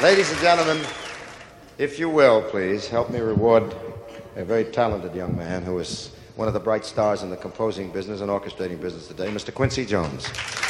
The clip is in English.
Ladies and gentlemen, if you will, please, help me reward a very talented young man who is one of the bright stars in the composing business and orchestrating business today, Mr. Quincy Jones.